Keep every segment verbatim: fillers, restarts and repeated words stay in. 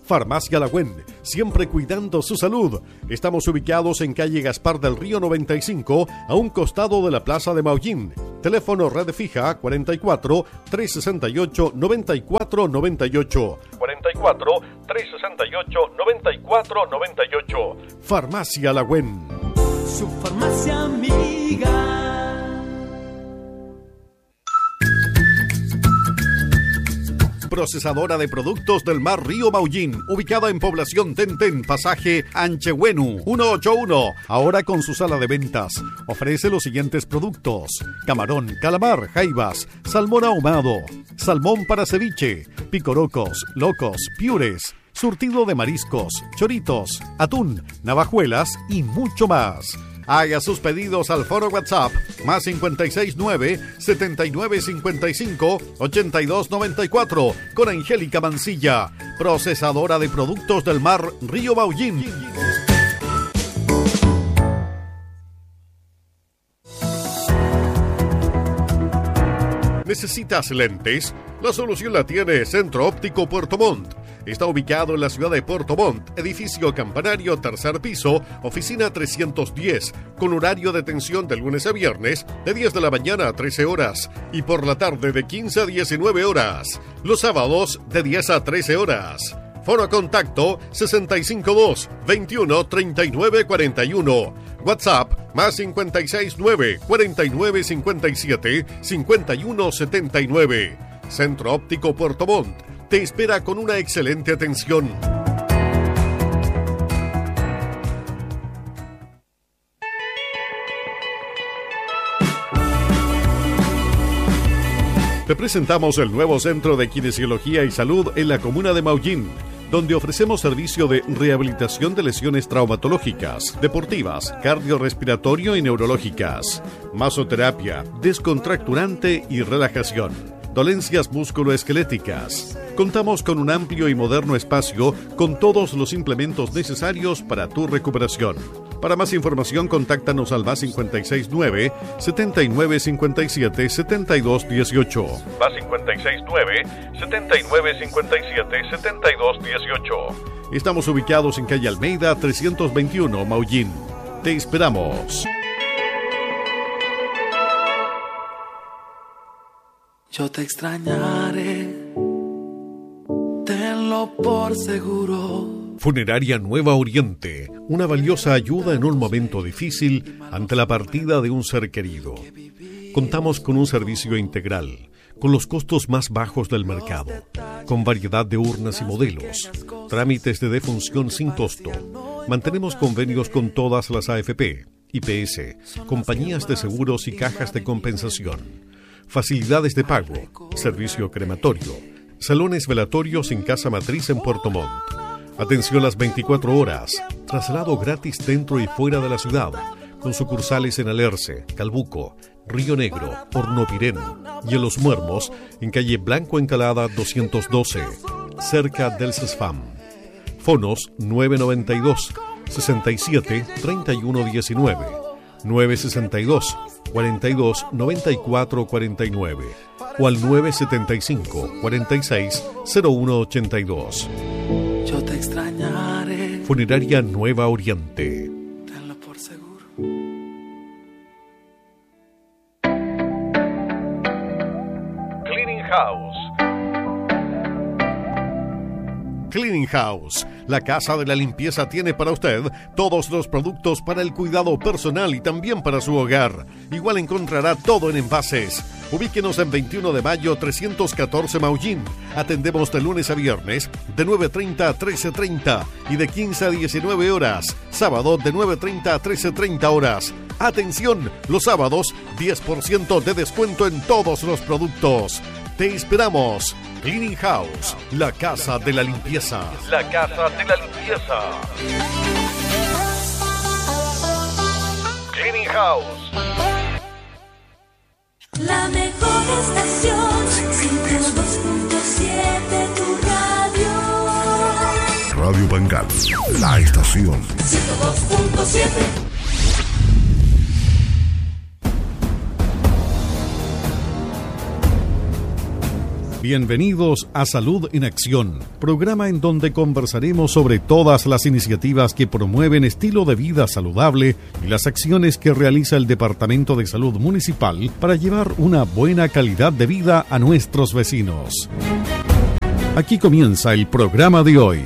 Farmacia Lagüen, siempre cuidando su salud. Estamos ubicados en calle Gaspar del Río noventa y cinco, a un costado de la Plaza de Maullín. Teléfono red fija cuarenta y cuatro, trescientos sesenta y ocho, noventa y cuatro noventa y ocho. cuarenta y cuatro, trescientos sesenta y ocho, noventa y cuatro noventa y ocho. Farmacia Lagüen. Su farmacia amiga. Procesadora de productos del mar Río Maullín, ubicada en población Tenten, pasaje Anchehuenu, ciento ochenta y uno. Ahora con su sala de ventas, ofrece los siguientes productos: camarón, calamar, jaivas, salmón ahumado, salmón para ceviche, picorocos, locos, piures, surtido de mariscos, choritos, atún, navajuelas y mucho más. Haga sus pedidos al foro WhatsApp más cincuenta y seis nueve, setenta y nueve cincuenta y cinco, ochenta y dos noventa y cuatro con Angélica Mancilla, procesadora de productos del mar Río Maullín. ¿Necesitas lentes? La solución la tiene Centro Óptico Puerto Montt. Está ubicado en la ciudad de Puerto Montt, edificio campanario, tercer piso, oficina trescientos diez, con horario de atención de lunes a viernes, de diez de la mañana a trece horas, y por la tarde de quince a diecinueve horas. Los sábados de diez a trece horas. Foro contacto sesenta y cinco dos, veintiuno, treinta y nueve cuarenta y uno. WhatsApp más cincuenta y seis nueve, cuarenta y nueve cincuenta y siete, cincuenta y uno setenta y nueve. Centro Óptico Puerto Montt te espera con una excelente atención. Te presentamos el nuevo Centro de Kinesiología y Salud en la comuna de Maullín, donde ofrecemos servicio de rehabilitación de lesiones traumatológicas, deportivas, cardiorrespiratorio y neurológicas, masoterapia, descontracturante y relajación, dolencias musculoesqueléticas. Contamos con un amplio y moderno espacio con todos los implementos necesarios para tu recuperación. Para más información, contáctanos al más cincuenta y seis nueve, setenta y nueve cincuenta y siete, setenta y dos dieciocho. Más cincuenta y seis nueve, setenta y nueve cincuenta y siete, setenta y dos dieciocho. Estamos ubicados en calle Almeida trescientos veintiuno, Maullín. Te esperamos. Yo te extrañaré, tenlo por seguro. Funeraria Nueva Oriente, una valiosa ayuda en un momento difícil ante la partida de un ser querido. Contamos con un servicio integral, con los costos más bajos del mercado, con variedad de urnas y modelos, trámites de defunción sin costo. Mantenemos convenios con todas las A F P, I P S, compañías de seguros y cajas de compensación. Facilidades de pago, servicio crematorio, salones velatorios en Casa Matriz en Puerto Montt. Atención las veinticuatro horas, traslado gratis dentro y fuera de la ciudad, con sucursales en Alerce, Calbuco, Río Negro, Hornopirén y en Los Muermos, en calle Blanco Encalada doscientos doce, cerca del CESFAM. Fonos nueve noventa y dos, sesenta y siete, treinta y uno diecinueve, nueve sesenta y dos, cuarenta y dos, noventa y cuatro cuarenta y nueve o al nueve setenta y cinco, cuarenta y seis, cero uno ochenta y dos. Yo te extrañaré. Funeraria Nueva Oriente. Tenlo por seguro. Cleaning House. Cleaning House, la casa de la limpieza, tiene para usted todos los productos para el cuidado personal y también para su hogar. Igual encontrará todo en envases. Ubíquenos en veintiuno de mayo trescientos catorce Maullín. Atendemos de lunes a viernes de nueve treinta a trece treinta y de quince a diecinueve horas. Sábado de nueve treinta a trece treinta horas. Atención, los sábados diez por ciento de descuento en todos los productos. Te esperamos. Cleaning House, la casa de la limpieza. La casa de la limpieza. Cleaning House. La mejor estación, ciento dos punto siete, tu radio. Radio Bangal, la estación. ciento dos punto siete. Bienvenidos a Salud en Acción, programa en donde conversaremos sobre todas las iniciativas que promueven estilo de vida saludable y las acciones que realiza el Departamento de Salud Municipal para llevar una buena calidad de vida a nuestros vecinos. Aquí comienza el programa de hoy.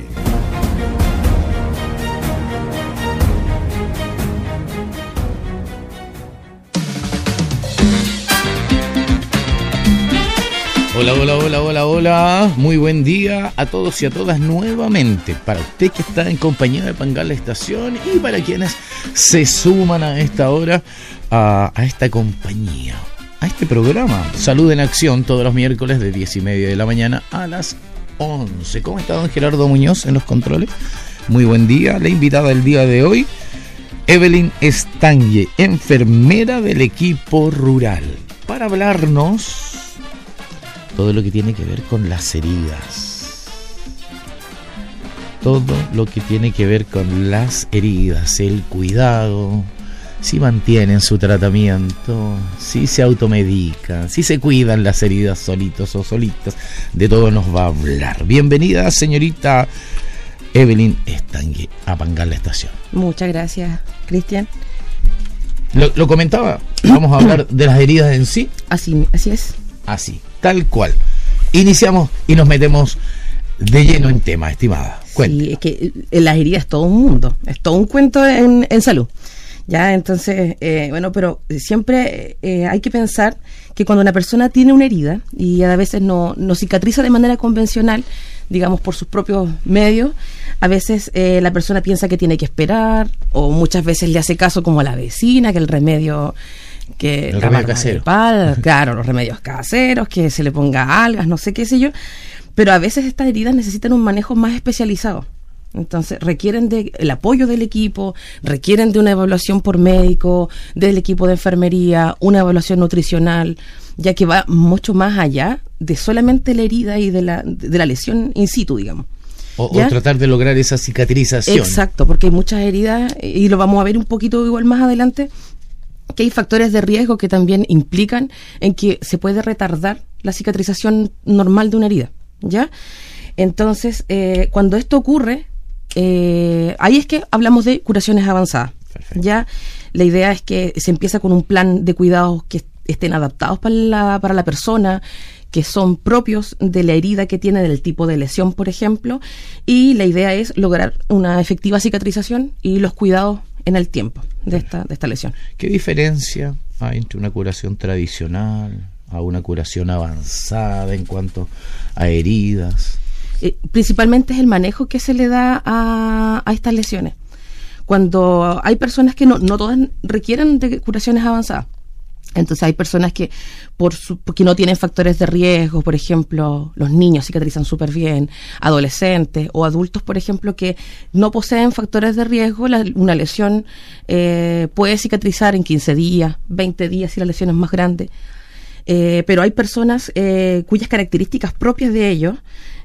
Hola, hola, hola, hola, hola. Muy buen día a todos y a todas nuevamente. Para usted que está en compañía de Pangal Estación y para quienes se suman a esta hora a, a esta compañía, a este programa Salud en Acción, todos los miércoles de diez y media de la mañana a las once. ¿Cómo está don Gerardo Muñoz en los controles? Muy buen día. La invitada del día de hoy, Evelyn Estangue, enfermera del equipo rural, para hablarnos todo lo que tiene que ver con las heridas. Todo lo que tiene que ver con las heridas, el cuidado, si mantienen su tratamiento, si se automedican, si se cuidan las heridas solitos o solitas. De todo nos va a hablar. Bienvenida, señorita Evelyn Estangue, a Pangal la Estación. Muchas gracias, Cristian. Lo, lo comentaba, vamos a hablar de las heridas en sí. Así, así es. Así, tal cual. Iniciamos y nos metemos de lleno en tema, estimada. Cuenta. Sí, es que las heridas es todo un mundo, es todo un cuento en, en salud. Ya, entonces, eh, bueno, pero siempre eh, hay que pensar que cuando una persona tiene una herida y a veces no, no cicatriza de manera convencional, digamos por sus propios medios, a veces eh, la persona piensa que tiene que esperar, o muchas veces le hace caso como a la vecina, que el remedio... que el remedio casero, pal, claro, los remedios caseros, que se le ponga algas, no sé qué sé yo, pero a veces estas heridas necesitan un manejo más especializado. Entonces requieren de el apoyo del equipo, requieren de una evaluación por médico, del equipo de enfermería, una evaluación nutricional, ya que va mucho más allá de solamente la herida y de la, de la lesión in situ, digamos. O, o tratar de lograr esa cicatrización. Exacto, porque hay muchas heridas, y lo vamos a ver un poquito igual más adelante, que hay factores de riesgo que también implican en que se puede retardar la cicatrización normal de una herida, ¿ya? Entonces, eh, cuando esto ocurre, eh, ahí es que hablamos de curaciones avanzadas. Perfecto. ¿Ya? La idea es que se empieza con un plan de cuidados que estén adaptados para la, para la persona, que son propios de la herida que tiene, del tipo de lesión, por ejemplo, y la idea es lograr una efectiva cicatrización y los cuidados en el tiempo de esta, de esta lesión. ¿Qué diferencia hay entre una curación tradicional a una curación avanzada en cuanto a heridas? Eh, principalmente es el manejo que se le da a, a estas lesiones. Cuando hay personas que no, no todas requieren de curaciones avanzadas. Entonces hay personas que por su, porque no tienen factores de riesgo, por ejemplo, los niños cicatrizan súper bien, adolescentes o adultos, por ejemplo, que no poseen factores de riesgo, la, una lesión eh, puede cicatrizar en quince días, veinte días si la lesión es más grande. Eh, pero hay personas eh, cuyas características propias de ellos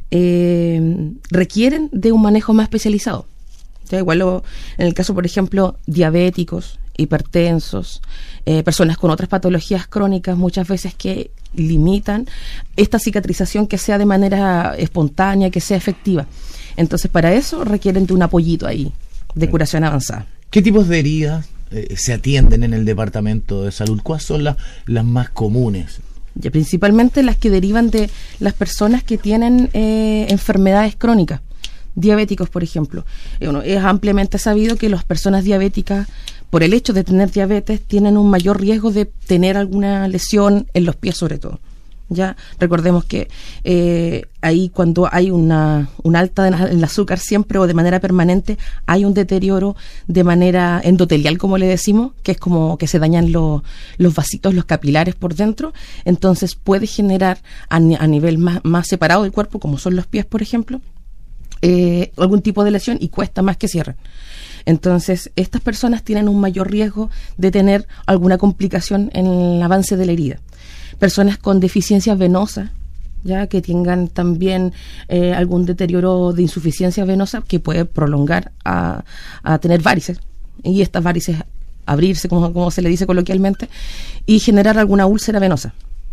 eh, requieren de un manejo más especializado. Ya, igual lo, en el caso, por ejemplo, diabéticos, hipertensos, eh, personas con otras patologías crónicas, muchas veces que limitan esta cicatrización que sea de manera espontánea, que sea efectiva. Entonces, para eso requieren de un apoyito ahí, de curación avanzada. ¿Qué tipos de heridas eh, se atienden en el Departamento de Salud? ¿Cuáles son las, las más comunes? Y principalmente las que derivan de las personas que tienen eh, enfermedades crónicas. Diabéticos, por ejemplo. Eh, bueno, es ampliamente sabido que las personas diabéticas, por el hecho de tener diabetes, tienen un mayor riesgo de tener alguna lesión en los pies, sobre todo. Ya recordemos que eh, ahí cuando hay una, una alta en el azúcar siempre o de manera permanente, hay un deterioro de manera endotelial, como le decimos, que es como que se dañan los, los vasitos, los capilares por dentro. Entonces puede generar a, a nivel más, más separado del cuerpo, como son los pies, por ejemplo, eh, algún tipo de lesión, y cuesta más que cierren. Entonces, estas personas tienen un mayor riesgo de tener alguna complicación en el avance de la herida. Personas con deficiencias venosas, ya que tengan también eh, algún deterioro de insuficiencia venosa que puede prolongar a, a tener varices, y estas varices abrirse, como, como se le dice coloquialmente, y generar alguna úlcera venosa.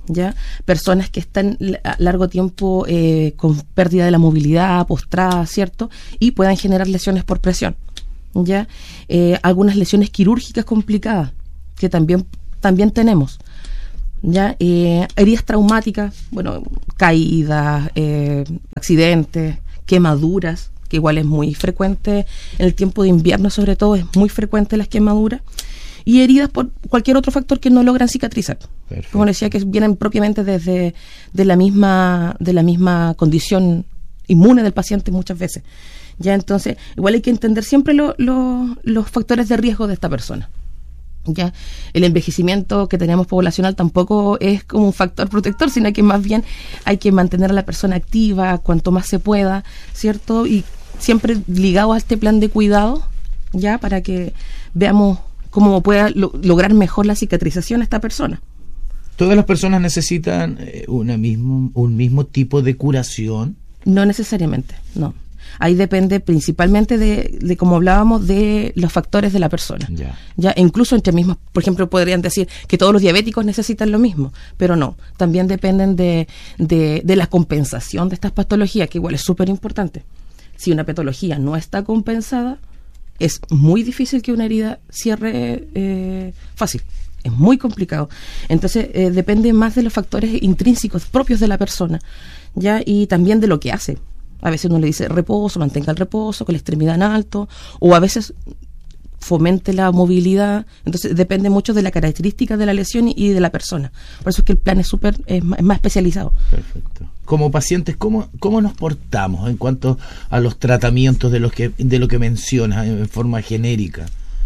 ¿ya? Personas que están a largo tiempo eh, con pérdida de la movilidad, postradas, ¿cierto? Y puedan generar lesiones por presión, ¿ya? Eh, algunas lesiones quirúrgicas complicadas, que también, también tenemos, ¿ya? Eh, heridas traumáticas, bueno, caídas, eh, accidentes, quemaduras, que igual es muy frecuente en el tiempo de invierno, sobre todo, es muy frecuente las quemaduras, y heridas por cualquier otro factor que no logran cicatrizar. Perfecto. Como decía, que vienen propiamente desde de la misma de la misma condición inmune del paciente muchas veces. Ya, entonces, igual hay que entender siempre lo, lo, los factores de riesgo de esta persona. Ya, el envejecimiento que tenemos poblacional tampoco es como un factor protector, sino que más bien hay que mantener a la persona activa cuanto más se pueda, ¿cierto? Y siempre ligado a este plan de cuidado, ya, para que veamos cómo pueda lo, lograr mejor la cicatrización a esta persona. ¿Todas las personas necesitan eh, una mismo, un mismo tipo de curación? No necesariamente, no. Ahí depende principalmente de, de como hablábamos, de los factores de la persona. Ya. Ya, e incluso entre mismos, por ejemplo, podrían decir que todos los diabéticos necesitan lo mismo, pero no. También dependen de, de, de la compensación de estas patologías, que igual es súper importante. Si una patología no está compensada, es muy difícil que una herida cierre eh, fácil. Es muy complicado. Entonces, eh, depende más de los factores intrínsecos propios de la persona, ya, y también de lo que hace. A veces uno le dice reposo, mantenga el reposo, con la extremidad en alto, o a veces fomente la movilidad. Entonces depende mucho de la característica de la lesión y, y de la persona. Por eso es que el plan es súper es, es más especializado. Perfecto. Como pacientes, ¿cómo, cómo nos portamos en cuanto a los tratamientos de los que de lo que mencionas en forma genérica?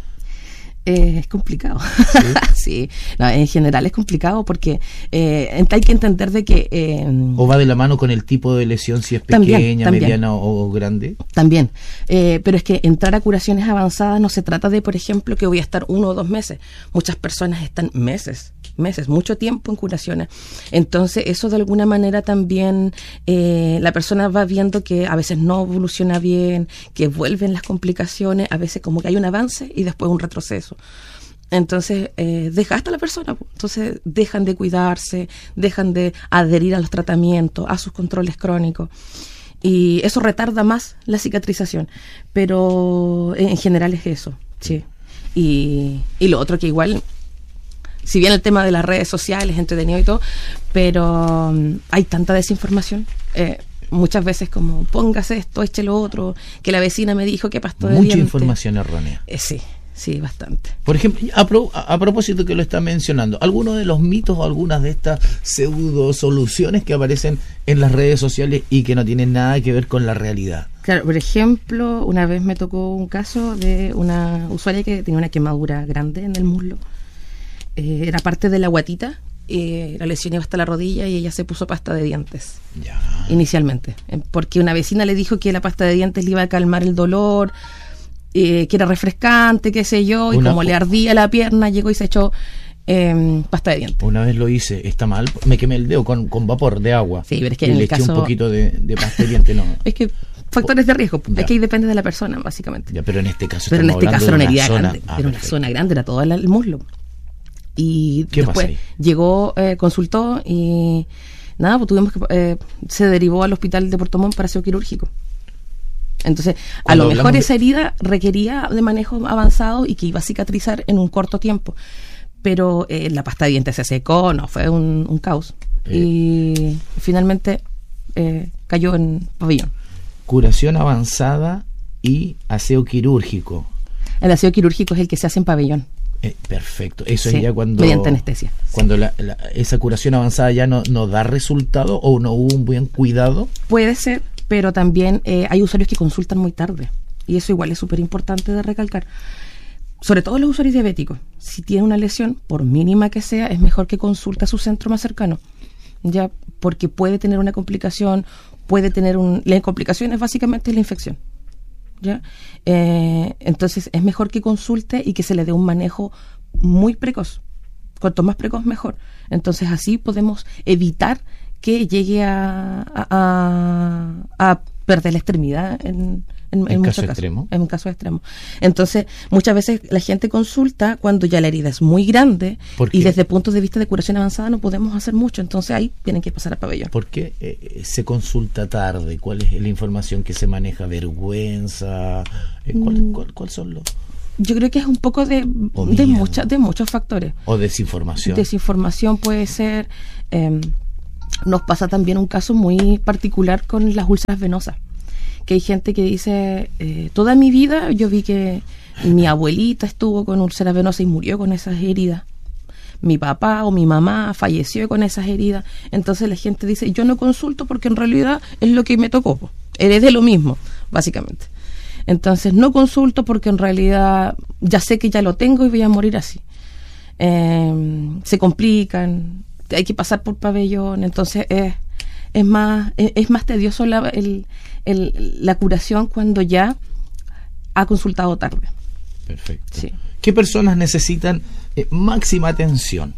Eh, es complicado. Sí, sí. No, en general es complicado porque eh, hay que entender de que... Eh, ¿O va de la mano con el tipo de lesión, si es pequeña, también, también, mediana o, o grande? También. Eh, pero es que entrar a curaciones avanzadas no se trata de, por ejemplo, que voy a estar uno o dos meses. Muchas personas están meses, meses, mucho tiempo en curaciones. Entonces, eso de alguna manera también eh, la persona va viendo que a veces no evoluciona bien, que vuelven las complicaciones, a veces como que hay un avance y después un retroceso. Entonces, eh, desgasta a la persona. Entonces, dejan de cuidarse, dejan de adherir a los tratamientos, a sus controles crónicos. Y eso retarda más la cicatrización. Pero en general es eso, sí. Y, y lo otro que igual, si bien el tema de las redes sociales es entretenido y todo, pero um, hay tanta desinformación. Eh, muchas veces como, póngase esto, eche lo otro, que la vecina me dijo que pasto de diente. Mucha información errónea. Eh, sí. Sí, bastante. Por ejemplo, a, pro, a, a propósito que lo está mencionando, ¿algunos de los mitos o algunas de estas pseudo soluciones que aparecen en las redes sociales y que no tienen nada que ver con la realidad? Claro, por ejemplo, una vez me tocó un caso de una usuaria que tenía una quemadura grande en el muslo. Eh, era parte de la guatita, eh, la lesión iba hasta la rodilla y ella se puso pasta de dientes. Ya. Inicialmente, eh, porque una vecina le dijo que la pasta de dientes le iba a calmar el dolor, Eh, que era refrescante, qué sé yo, y una, como le ardía la pierna, llegó y se echó eh, pasta de dientes. Una vez lo hice, está mal, me quemé el dedo con, con vapor de agua. Sí, pero es que y en le el eché caso... un poquito de, de pasta de dientes, no. Es que factores de riesgo, ya. Es que ahí depende de la persona, básicamente. Ya, pero en este caso pero en este caso era una herida zona, grande, ah, era una zona grande, era todo el muslo. Y ¿qué después pasa ahí? Llegó, eh, consultó y nada, pues tuvimos que eh, se derivó al hospital de Puerto Montt para aseo quirúrgico. Entonces, a lo mejor esa herida requería de manejo avanzado y que iba a cicatrizar en un corto tiempo. Pero eh, la pasta de dientes se secó, no, fue un, un caos. Eh. Y finalmente eh, cayó en pabellón. Curación avanzada y aseo quirúrgico. El aseo quirúrgico es el que se hace en pabellón. Eh, perfecto. Eso sí, es ya cuando... mediante anestesia. Cuando sí. la, la, esa curación avanzada ya no, no da resultado o no hubo un buen cuidado. Puede ser. Pero también eh, hay usuarios que consultan muy tarde. Y eso igual es súper importante de recalcar. Sobre todo los usuarios diabéticos. Si tienen una lesión, por mínima que sea, es mejor que consulte a su centro más cercano. Ya, porque puede tener una complicación, puede tener un... La complicación es básicamente la infección. ¿Ya? Eh, entonces es mejor que consulte y que se le dé un manejo muy precoz. Cuanto más precoz, mejor. Entonces así podemos evitar que llegue a, a, a perder la extremidad en, en, en, ¿En muchos caso casos, extremo? en un caso extremo. Entonces, muchas veces la gente consulta cuando ya la herida es muy grande ¿Por y qué? desde el punto de vista de curación avanzada no podemos hacer mucho, entonces ahí tienen que pasar al pabellón. ¿Por qué eh, se consulta tarde? ¿Cuál es la información que se maneja? ¿Vergüenza? Eh, ¿cuál, Mm. cuál, ¿Cuáles son los...? Yo creo que es un poco de, O de, miedo. mucha, de muchos factores. ¿O desinformación? Desinformación puede ser. eh, nos pasa también un caso muy particular con las úlceras venosas, que hay gente que dice, eh, toda mi vida yo vi que mi abuelita estuvo con úlceras venosas y murió con esas heridas, mi papá o mi mamá falleció con esas heridas, entonces la gente dice, yo no consulto porque en realidad es lo que me tocó, po. Heredé lo mismo, básicamente. Entonces no consulto porque en realidad ya sé que ya lo tengo y voy a morir así. Eh, se complican, hay que pasar por pabellón, entonces es, es más es, es más tedioso la, el, el, la curación cuando ya ha consultado tarde. Perfecto. Sí. ¿Qué personas necesitan eh, máxima atención?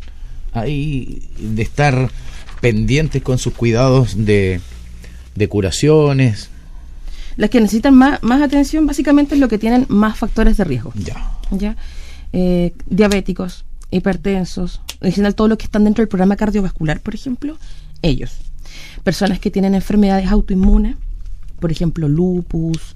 Ahí de estar pendientes con sus cuidados de, de curaciones. Las que necesitan más, más atención básicamente es lo que tienen más factores de riesgo. Ya. ¿Ya? Eh, diabéticos, hipertensos, en general todos los que están dentro del programa cardiovascular, por ejemplo, ellos. Personas que tienen enfermedades autoinmunes, por ejemplo, lupus,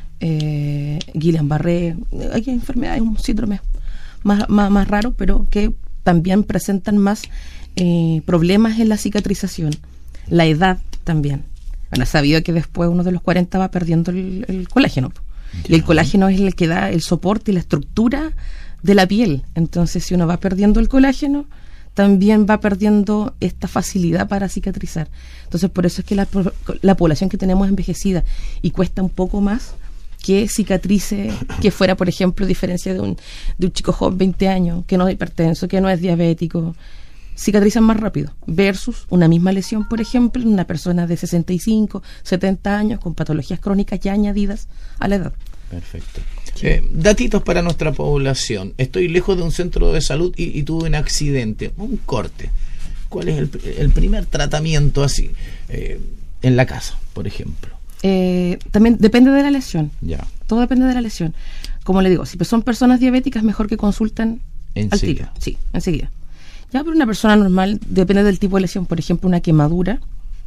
eh, Guillain-Barré, hay enfermedades, un síndrome más, más, más raro, pero que también presentan más eh, problemas en la cicatrización. La edad también. Bueno, es sabido que después uno de los cuarenta va perdiendo el, el colágeno. Y el colágeno es el que da el soporte y la estructura de la piel. Entonces, si uno va perdiendo el colágeno, también va perdiendo esta facilidad para cicatrizar. Entonces, por eso es que la, la población que tenemos envejecida y cuesta un poco más que cicatrice, que fuera, por ejemplo, a diferencia de un, de un chico joven, veinte años, que no es hipertenso, que no es diabético, cicatrizan más rápido, versus una misma lesión, por ejemplo, en una persona de sesenta y cinco, setenta años, con patologías crónicas ya añadidas a la edad. Perfecto. Eh, datitos para nuestra población. Estoy lejos de un centro de salud y, y tuve un accidente, un corte. ¿Cuál es el, el primer tratamiento así? Eh, en la casa, por ejemplo. Eh, también depende de la lesión. Ya. Todo depende de la lesión. Como le digo, si son personas diabéticas, mejor que consulten al Enseguida. tiro. Sí, enseguida. Ya, pero una persona normal, depende del tipo de lesión. Por ejemplo, una quemadura,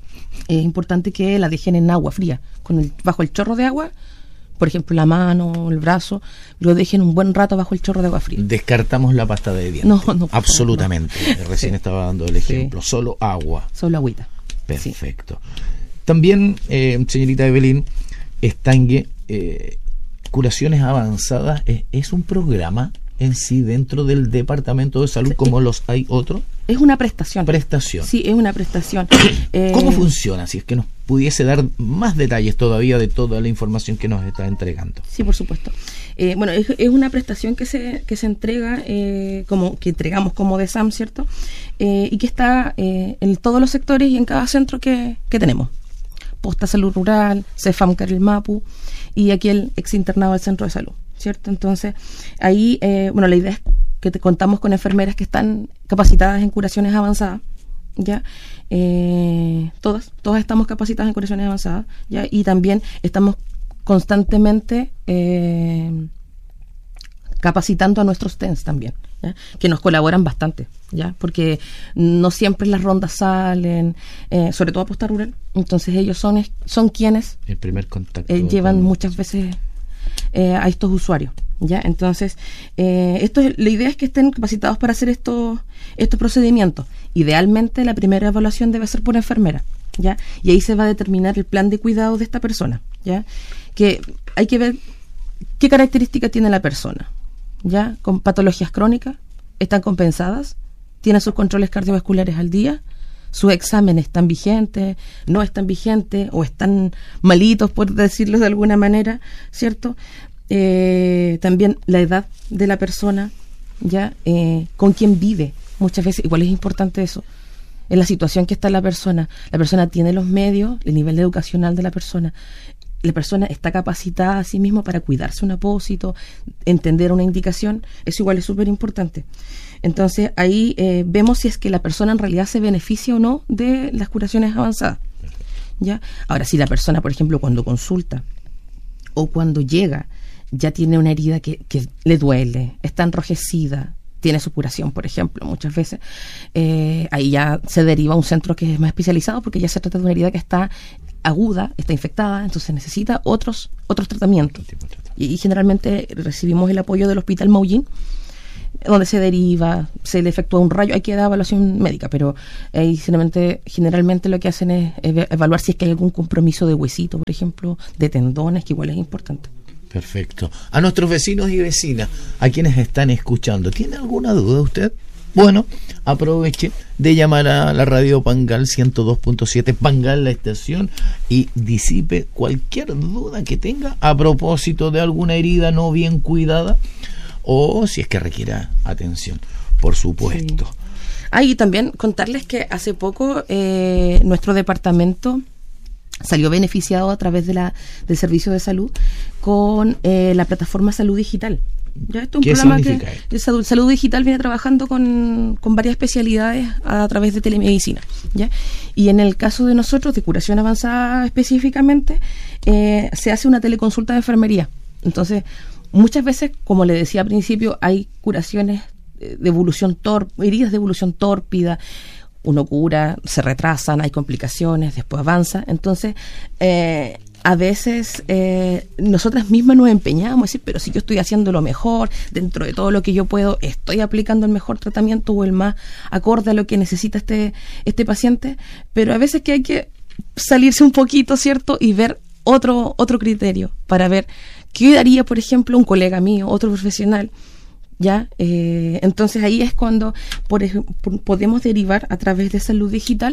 es importante que la dejen en agua fría, con el, bajo el chorro de agua. Por ejemplo, la mano, el brazo, lo dejen un buen rato bajo el chorro de agua fría. Descartamos la pasta de dientes. No, no, por absolutamente. favor, no. Recién Sí. estaba dando el ejemplo. Sí. Solo agua. Solo agüita. Sí. Perfecto. También, eh, señorita Evelyn, Estangue, eh, Curaciones Avanzadas, ¿es, es un programa en sí dentro del Departamento de Salud, Sí. como los hay otros? Es una prestación. Prestación. Sí, es una prestación. Eh, ¿Cómo funciona? Si es que nos pudiese dar más detalles todavía de toda la información que nos está entregando. Sí, por supuesto. Eh, bueno, es, es una prestación que se que se entrega, eh, como que entregamos como de S A M, ¿cierto? Eh, y que está eh, en todos los sectores y en cada centro que, que tenemos. Posta Salud Rural, CEFAM Caril Mapu y aquí el ex internado del Centro de Salud, ¿cierto? Entonces, ahí, eh, bueno, la idea es que te contamos con enfermeras que están capacitadas en curaciones avanzadas, ¿ya? Eh, todas, todas estamos capacitadas en curaciones avanzadas, ¿ya? Y también estamos constantemente eh, capacitando a nuestros T E N S también, ¿ya? Que nos colaboran bastante, ¿ya? Porque no siempre las rondas salen, eh, sobre todo a Posta Rural, entonces ellos son, son quienes El primer contacto. eh, llevan con- muchas veces eh, a estos usuarios, ¿ya? Entonces, eh, esto, la idea es que estén capacitados para hacer estos estos procedimientos. Idealmente, la primera evaluación debe ser por enfermera, ¿ya? Y ahí se va a determinar el plan de cuidado de esta persona, ¿ya? Que hay que ver qué características tiene la persona, ¿ya? Con patologías crónicas, están compensadas, tienen sus controles cardiovasculares al día, sus exámenes están vigentes, no están vigentes o están malitos, por decirlo de alguna manera, ¿cierto? Eh, también la edad de la persona, ya, eh, con quién vive, muchas veces, igual es importante eso, en la situación que está la persona, la persona tiene los medios, el nivel educacional de la persona, la persona está capacitada a sí mismo para cuidarse un apósito, entender una indicación, eso igual es súper importante. Entonces ahí eh, vemos si es que la persona en realidad se beneficia o no de las curaciones avanzadas. ¿ya? Ahora, si la persona, por ejemplo, cuando consulta o cuando llega, ya tiene una herida que, que le duele, está enrojecida, tiene supuración, por ejemplo, muchas veces, eh, ahí ya se deriva a un centro que es más especializado, porque ya se trata de una herida que está aguda, está infectada, entonces necesita otros otros tratamientos. Y, y generalmente recibimos el apoyo del Hospital Maullín, donde se deriva, se le efectúa un rayo, hay que dar evaluación médica, pero ahí generalmente, generalmente lo que hacen es evaluar si es que hay algún compromiso de huesito, por ejemplo, de tendones, que igual es importante. Perfecto. A nuestros vecinos y vecinas, a quienes están escuchando, ¿tiene alguna duda usted? Bueno, aproveche de llamar a la radio Pangal ciento dos punto siete, Pangal la estación, y disipe cualquier duda que tenga a propósito de alguna herida no bien cuidada, o si es que requiera atención, por supuesto. Sí. Ah, y también contarles que hace poco eh, nuestro departamento salió beneficiado a través de la del servicio de salud con eh, la plataforma Salud Digital. Ya, esto es un ¿Qué programa significa que esto? Salud, Salud Digital viene trabajando con, con varias especialidades a, a través de telemedicina, ¿ya? Y en el caso de nosotros, de curación avanzada específicamente, eh, se hace una teleconsulta de enfermería. Entonces, muchas veces, como le decía al principio, hay curaciones de evolución torpe, heridas de evolución tórpida. Uno cura, se retrasan, hay complicaciones, después avanza. Entonces, eh, a veces eh, nosotras mismas nos empeñamos a decir, pero si yo estoy haciendo lo mejor, dentro de todo lo que yo puedo, estoy aplicando el mejor tratamiento o el más acorde a lo que necesita este, este paciente, pero a veces que hay que salirse un poquito, ¿cierto? Y ver otro, otro criterio para ver qué daría, por ejemplo, un colega mío, otro profesional. Ya, eh, entonces ahí es cuando por ejemplo, podemos derivar a través de Salud Digital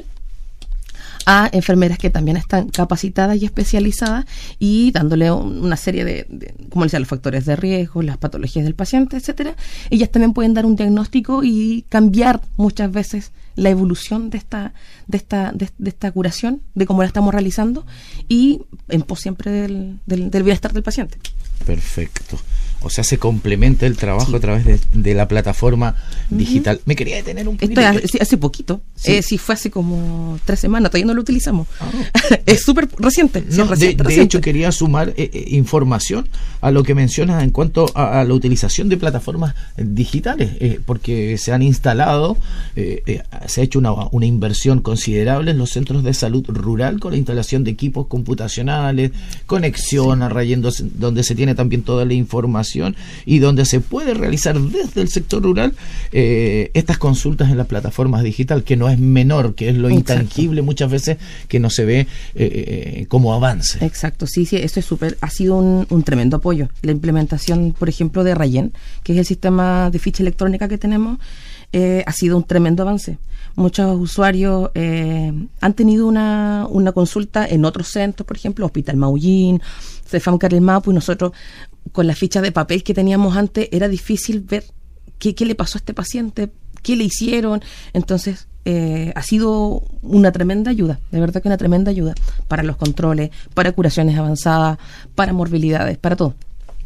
a enfermeras que también están capacitadas y especializadas y dándole un, una serie de, de, como decía, los factores de riesgo, las patologías del paciente, etcétera. Ellas también pueden dar un diagnóstico y cambiar muchas veces la evolución de esta de esta de, de esta curación, de cómo la estamos realizando, y en pos siempre del, del, del bienestar del paciente. Perfecto. O sea, se complementa el trabajo sí. a través de, de la plataforma uh-huh. digital. Me quería detener un poquito. Esto hace, hace poquito. Sí. Eh, sí, fue hace como tres semanas. Todavía no lo utilizamos. Oh. Es súper reciente. No, sí, es reciente, de, de reciente. hecho, quería sumar eh, eh, información a lo que mencionas en cuanto a, a la utilización de plataformas digitales, eh, porque se han instalado, eh, eh, se ha hecho una, una inversión considerable en los centros de salud rural con la instalación de equipos computacionales, conexión sí. a rayos donde se tiene también toda la información y donde se puede realizar desde el sector rural eh, estas consultas en las plataformas digitales, que no es menor, que es lo Exacto. intangible muchas veces que no se ve eh, eh, como avance. Exacto, sí, sí, eso es súper, ha sido un, un tremendo apoyo. La implementación, por ejemplo, de Rayen, que es el sistema de ficha electrónica que tenemos, eh, ha sido un tremendo avance. Muchos usuarios eh, han tenido una, una consulta en otros centros, por ejemplo, Hospital Maullín, Cefam Carelmapu, y nosotros con las fichas de papel que teníamos antes era difícil ver qué, qué le pasó a este paciente, qué le hicieron. Entonces eh, ha sido una tremenda ayuda, de verdad que una tremenda ayuda para los controles, para curaciones avanzadas, para morbilidades, para todo.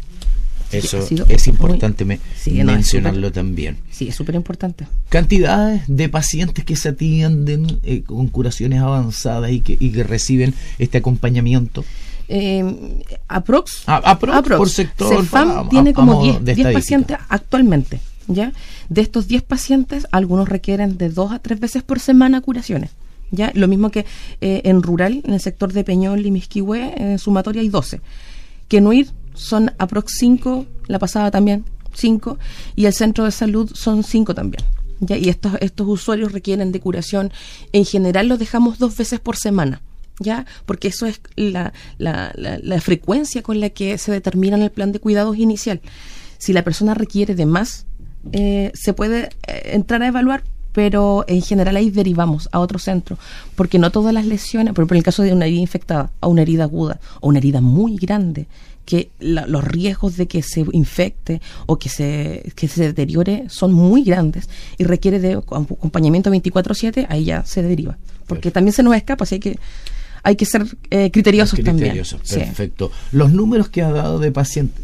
Eso sí, es importante muy, me, sí, mencionarlo no, es super, también. Sí, es súper importante. Cantidades de pacientes que se atienden eh, con curaciones avanzadas y que, y que reciben este acompañamiento. Eh, aprox, a, aprox, aprox por sector. Cefam a, a, tiene como diez pacientes actualmente, ¿ya? De estos diez pacientes, algunos requieren de dos a tres veces por semana curaciones, ¿ya? Lo mismo que eh, en rural, en el sector de Peñol y Misquihue, en sumatoria hay doce. Que no ir son aprox cinco, la pasada también cinco, y el centro de salud son cinco también, ¿ya? Y estos, estos usuarios requieren de curación, en general los dejamos dos veces por semana, ¿ya? Porque eso es la, la, la, la frecuencia con la que se determina en el plan de cuidados inicial. Si la persona requiere de más, eh, se puede eh, entrar a evaluar, pero en general ahí derivamos a otro centro, porque no todas las lesiones, por ejemplo en el caso de una herida infectada, a una herida aguda, o una herida muy grande, que la, los riesgos de que se infecte o que se, que se deteriore son muy grandes y requiere de acompañamiento veinticuatro siete, ahí ya se deriva, porque Perfecto. También se nos escapa, así hay que hay que ser eh, criteriosos, criteriosos también. Perfecto. Sí. Los números que ha dado de pacientes que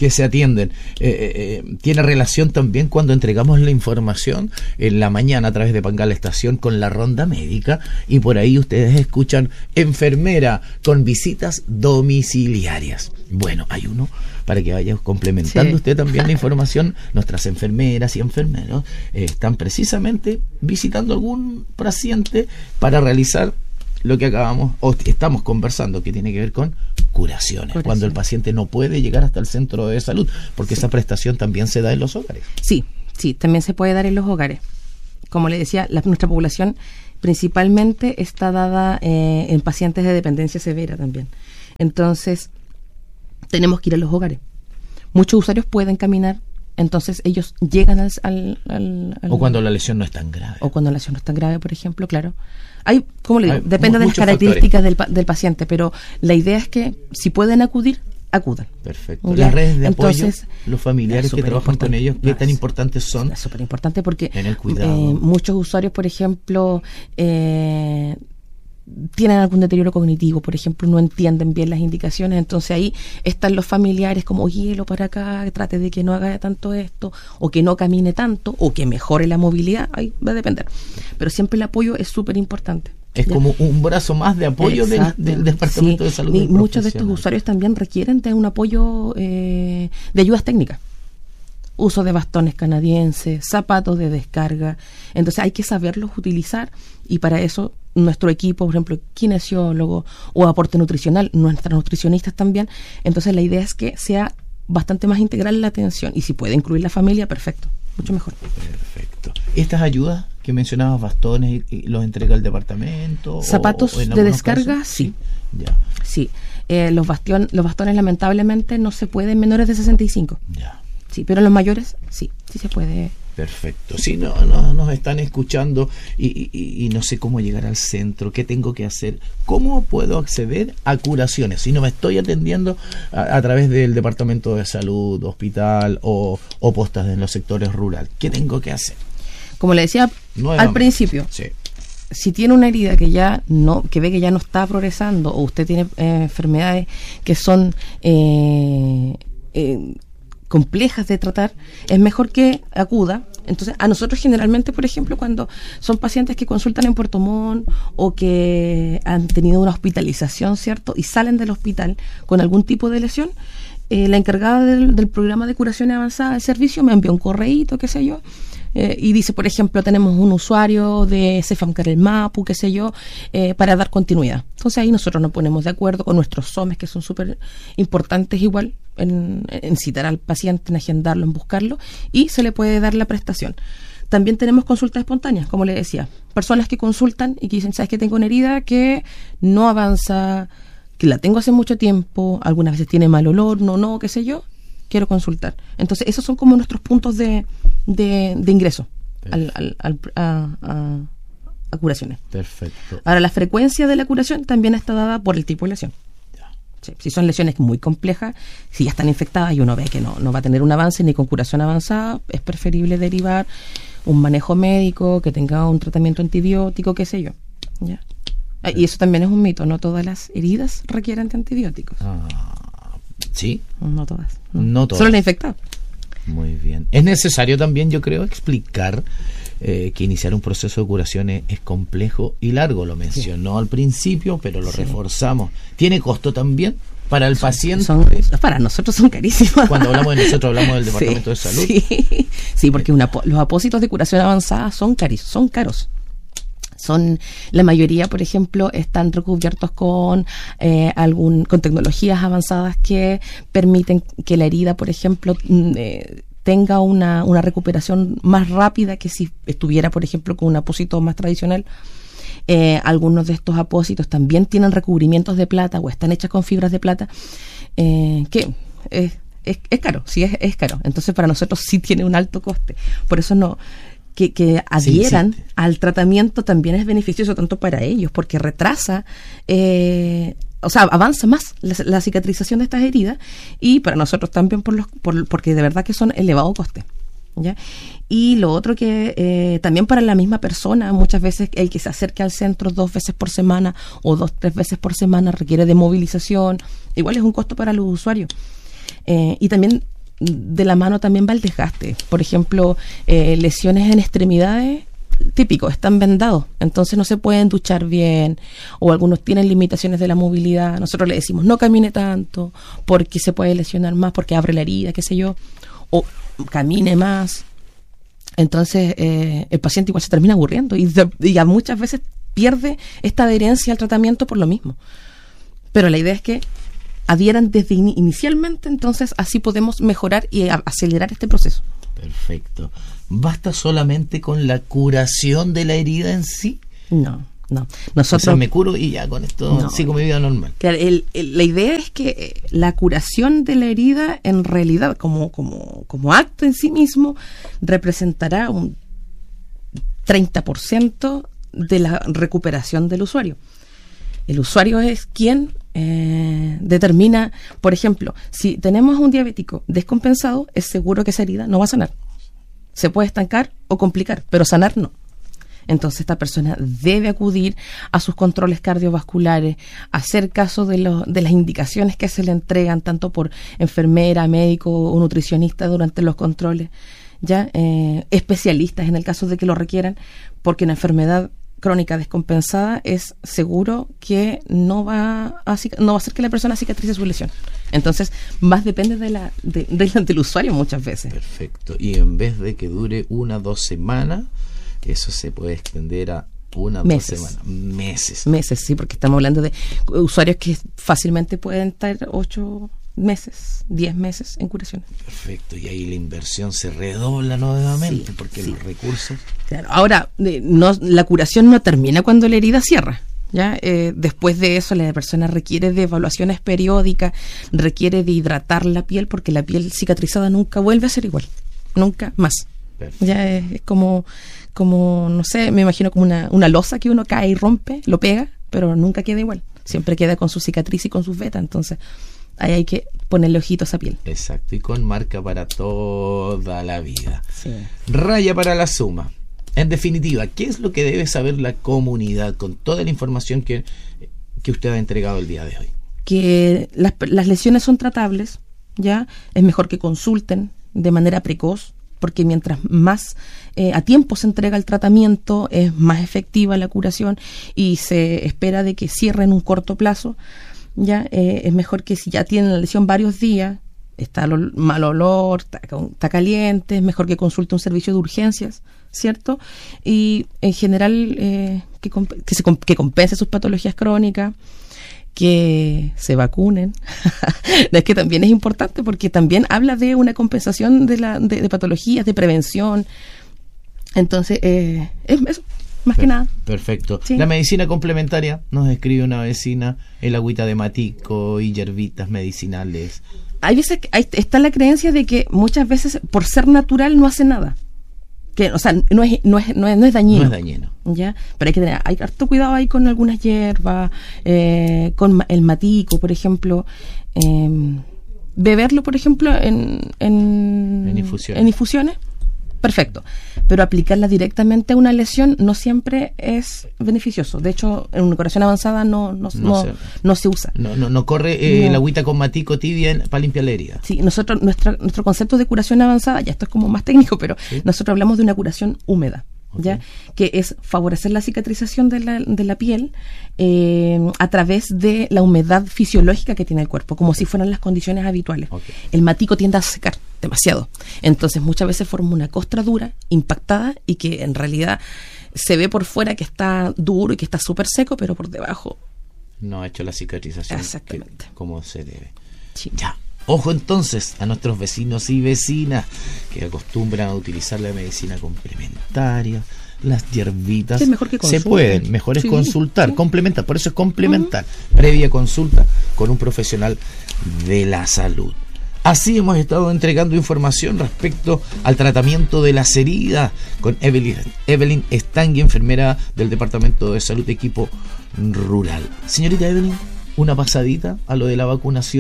que se atienden. Eh, eh, tiene relación también cuando entregamos la información en la mañana a través de Pangala Estación con la ronda médica, y por ahí ustedes escuchan enfermera con visitas domiciliarias. Bueno, hay uno para que vaya complementando Sí. usted también la información. Nuestras enfermeras y enfermeros eh, están precisamente visitando algún paciente para realizar lo que acabamos o estamos conversando, que tiene que ver con curaciones, Curación. cuando el paciente no puede llegar hasta el centro de salud, porque esa prestación también se da en los hogares. Sí, sí, también se puede dar en los hogares. Como le decía, la, nuestra población principalmente está dada eh, en pacientes de dependencia severa también. Entonces, tenemos que ir a los hogares. Muchos usuarios pueden caminar, entonces ellos llegan al... al, al- al- O cuando la lesión no es tan grave. o cuando la lesión no es tan grave, por ejemplo, claro. Hay, como le digo, Hay depende de las muchos características del, pa- del paciente, pero la idea es que si pueden acudir, acudan. Perfecto. Ya, Las redes de entonces, apoyo, los familiares es que trabajan con superimportante. ellos, ¿qué No, tan es- importantes son? Es súper importante porque En el cuidado. eh, muchos usuarios, por ejemplo, eh, tienen algún deterioro cognitivo, por ejemplo, no entienden bien las indicaciones, entonces ahí están los familiares como, hielo para acá, trate de que no haga tanto esto, o que no camine tanto, o que mejore la movilidad, ahí va a depender. Pero siempre el apoyo es súper importante. Es ¿ya? como un brazo más de apoyo del, Exacto. del Departamento Sí, de Salud. y del muchos de estos profesional. usuarios también requieren de un apoyo eh, de ayudas técnicas. Uso de bastones canadienses, zapatos de descarga. Entonces hay que saberlos utilizar, y para eso nuestro equipo, por ejemplo, kinesiólogo o aporte nutricional, nuestras nutricionistas también. Entonces la idea es que sea bastante más integral la atención, y si puede incluir la familia, perfecto, mucho mejor. Perfecto. Estas ayudas que mencionabas, bastones, y- y ¿los entrega el departamento? o- Zapatos o en de algunos descarga, casos? sí. Ya, Sí, eh, los, bastion, los bastones lamentablemente no se pueden menores de sesenta y cinco. ya. Sí, pero los mayores sí, sí se puede. Perfecto. Si no, no nos están escuchando y, y- y no sé cómo llegar al centro, qué tengo que hacer, cómo puedo acceder a curaciones si no me estoy atendiendo a, a través del Departamento de Salud, hospital o, o postas en los sectores rurales. ¿Qué tengo que hacer? Como le decía Nuevamente. al principio, Sí. si tiene una herida que ya no, que ve que ya no está progresando, o usted tiene eh, enfermedades que son eh, eh, complejas de tratar, es mejor que acuda. Entonces, a nosotros generalmente, por ejemplo, cuando son pacientes que consultan en Puerto Montt o que han tenido una hospitalización, ¿cierto? Y salen del hospital con algún tipo de lesión, eh, la encargada del, del programa de curación avanzada del servicio me envió un correíto, qué sé yo, eh, y dice, por ejemplo, tenemos un usuario de Cefam Carel Mapu, qué sé yo, eh, para dar continuidad. Entonces ahí nosotros nos ponemos de acuerdo con nuestros S O M Es, que son súper importantes igual, en, en citar al paciente, en agendarlo, en buscarlo, y se le puede dar la prestación. También tenemos consultas espontáneas, como le decía, personas que consultan y que dicen, ¿sabes que tengo una herida que no avanza, que la tengo hace mucho tiempo, algunas veces tiene mal olor, no, no, qué sé yo, quiero consultar? Entonces esos son como nuestros puntos de, de, de ingreso al, al, al- a, a- a curaciones. Perfecto. Ahora, la frecuencia de la curación también está dada por el tipo de lesión. Sí, si son lesiones muy complejas, si ya están infectadas y uno ve que no, no va a tener un avance ni con curación avanzada, es preferible derivar un manejo médico, que tenga un tratamiento antibiótico, qué sé yo. ¿Ya? Ah, y eso también es un mito, no todas las heridas requieren de antibióticos. Ah, sí, No todas. No todas. Solo la infectada. muy bien. Es necesario también, yo creo, explicar eh, que iniciar un proceso de curación es, es complejo y largo. Lo mencionó al principio, pero lo Sí. reforzamos. ¿Tiene costo también para el paciente? Son, para nosotros son carísimas. Cuando hablamos de nosotros, hablamos del Departamento Sí, de Salud. Sí, sí, porque una, po- los apósitos de curación avanzada son caros, son caros. Son, la mayoría, por ejemplo, están recubiertos con eh, algún, con tecnologías avanzadas que permiten que la herida, por ejemplo, mm, eh, tenga una, una recuperación más rápida que si estuviera, por ejemplo, con un apósito más tradicional. Eh, algunos de estos apósitos también tienen recubrimientos de plata o están hechas con fibras de plata, eh, que es, es, es caro, sí es, es caro. Entonces para nosotros sí tiene un alto coste. Por eso no que, que adhieran sí. al tratamiento también es beneficioso tanto para ellos, porque retrasa, eh, o sea, avanza más la, la cicatrización de estas heridas, y para nosotros también por los, por, porque de verdad que son elevado coste. ¿Ya? Y lo otro que eh, también para la misma persona, muchas veces el que se acerque al centro dos veces por semana o dos, tres veces por semana requiere de movilización, igual es un costo para los usuarios. Eh, y también de la mano también va el desgaste. Por ejemplo, eh, lesiones en extremidades, típico, están vendados, entonces no se pueden duchar bien, o algunos tienen limitaciones de la movilidad. Nosotros le decimos no camine tanto porque se puede lesionar más, porque abre la herida, qué sé yo, o camine más. Entonces eh, el paciente igual se termina aburriendo y, de, y a muchas veces pierde esta adherencia al tratamiento por lo mismo. Pero la idea es que adhieran desde in- inicialmente, entonces así podemos mejorar y a- acelerar este proceso. Perfecto. ¿Basta solamente con la curación de la herida en sí? No, no. O Nosotros sea, me curo y ya con esto No. sigo mi vida normal. Claro, el- el- la idea es que eh, la curación de la herida, en realidad, como, como, como acto en sí mismo, representará un treinta por ciento de la recuperación del usuario. El usuario es quien eh, determina, por ejemplo, si tenemos un diabético descompensado, es seguro que esa herida no va a sanar. Se puede estancar o complicar, pero sanar no. Entonces esta persona debe acudir a sus controles cardiovasculares, hacer caso de, lo, de las indicaciones que se le entregan tanto por enfermera, médico o nutricionista durante los controles, ya eh, especialistas en el caso de que lo requieran, porque una enfermedad crónica descompensada es seguro que no va a, no va a hacer que la persona cicatrice su lesión. Entonces, más depende de la, de, de, del usuario muchas veces. Perfecto. Y en vez de que dure una o dos semanas, eso se puede extender a una o dos Meses. semanas. Meses. Meses, sí, porque estamos hablando de usuarios que fácilmente pueden estar ocho meses, diez meses en curación. Perfecto. Y ahí la inversión se redobla nuevamente, Sí, porque sí. los recursos... Claro. Ahora, eh, no, la curación no termina cuando la herida cierra. ¿Ya? Eh, después de eso, la persona requiere de evaluaciones periódicas, requiere de hidratar la piel, porque la piel cicatrizada nunca vuelve a ser igual, nunca más. Perfecto. Ya es, es como, como, no sé, me imagino como una, una losa que uno cae y rompe, lo pega, pero nunca queda igual. Siempre queda con su cicatriz y con sus vetas, entonces ahí hay que ponerle ojito a esa piel. Exacto. Y con marca para toda la vida. Sí. Raya para la suma. En definitiva, ¿qué es lo que debe saber la comunidad con toda la información que, que usted ha entregado el día de hoy? Que las, las lesiones son tratables, ya es mejor que consulten de manera precoz, porque mientras más eh, a tiempo se entrega el tratamiento, es más efectiva la curación y se espera de que cierre en un corto plazo. Ya eh, es mejor que si ya tienen la lesión varios días, está el mal olor, está, está caliente, es mejor que consulte un servicio de urgencias, ¿cierto? Y en general eh, que, comp- que, se comp- que compense sus patologías crónicas, que se vacunen. Es que también es importante porque también habla de una compensación de, la, de, de patologías, de prevención. Entonces, eh, es eso, más que nada. Perfecto. Sí. La medicina complementaria, nos escribe una vecina, el agüita de matico y hierbitas medicinales. Hay veces que hay, está la creencia de que muchas veces por ser natural no hace nada. Que, o sea, no es, no es, no es, no es dañino. No es dañino. ¿Ya? Pero hay que tener hay harto cuidado ahí con algunas hierbas, eh, con ma- el matico, por ejemplo. Eh, beberlo, por ejemplo, en, en, En infusiones. en infusiones, perfecto. Pero aplicarla directamente a una lesión no siempre es beneficioso. De hecho, en una curación avanzada no, no, No no, se- no se usa. No, no, no corre eh, No. el agüita con matico tibia en- para limpiar la herida. Sí, nosotros, nuestra, nuestro concepto de curación avanzada, ya esto es como más técnico, pero Sí. nosotros hablamos de una curación húmeda, Ok. ¿ya? Que es favorecer la cicatrización de la, de la piel eh, a través de la humedad fisiológica que tiene el cuerpo, como si fueran las condiciones habituales. Ok. El matico tiende a secar demasiado, entonces muchas veces forma una costra dura, impactada, y que en realidad se ve por fuera que está duro y que está súper seco, pero por debajo, No ha hecho la cicatrización Exactamente. que- como se debe. sí. Ya. Ojo entonces a nuestros vecinos y vecinas que acostumbran a utilizar la medicina complementaria, las hierbitas. Sí, es mejor que se consulten. pueden, mejor es Sí, consultar, sí. complementar, por eso es complementar, previa consulta con un profesional de la salud. Así hemos estado entregando información respecto al tratamiento de las heridas con Evelyn, Evelyn Stangui, enfermera del Departamento de Salud, equipo rural. Señorita Evelyn, una pasadita a lo de la vacunación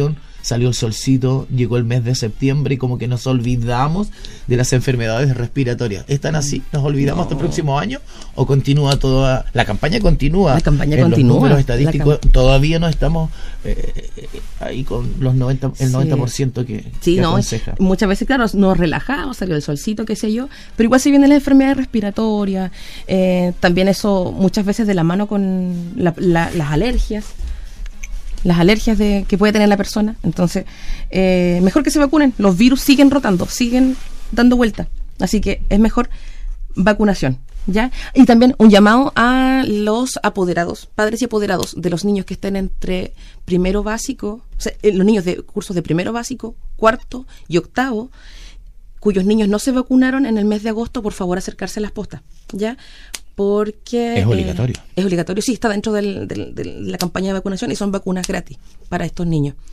salió el solcito, llegó el mes de septiembre y como que nos olvidamos de las enfermedades respiratorias. ¿Están así? ¿Nos olvidamos no. hasta el próximo año? ¿O continúa toda la campaña? Continúa. La campaña en continúa. Los números estadísticos cam- todavía no estamos eh, ahí con los noventa, el noventa por ciento que, sí, que no, aconseja. Muchas veces, claro, nos relajamos, salió el solcito, qué sé yo, pero igual se vienen las enfermedades respiratorias, eh, también eso muchas veces de la mano con la, la, las alergias, las alergias de, que puede tener la persona. Entonces, eh, mejor que se vacunen. Los virus siguen rotando, siguen dando vuelta, así que es mejor vacunación, ¿ya? Y también un llamado a los apoderados, padres y apoderados de los niños que estén entre primero básico, o sea, los niños de cursos de primero básico, cuarto y octavo, cuyos niños no se vacunaron en el mes de agosto, por favor acercarse a las postas, ¿ya? Porque es obligatorio. Eh, es obligatorio, sí, está dentro del, del, de la campaña de vacunación y son vacunas gratis para estos niños.